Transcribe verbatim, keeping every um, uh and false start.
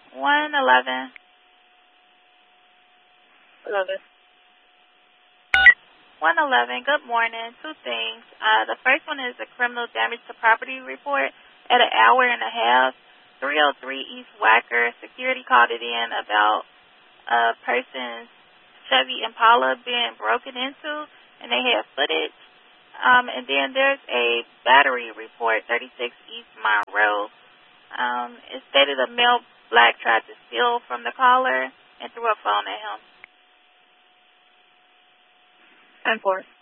one eleven. eleven. one eleven, good morning. Two things. Uh, the first one is a criminal damage to property report at an hour and a half. three oh three East Wacker. Security called it in about a person's Chevy Impala being broken into, and they had footage. Um, and then there's a battery report, thirty-six East Monroe. Um, it stated a male black tried to steal from the caller and threw a phone at him. ten four.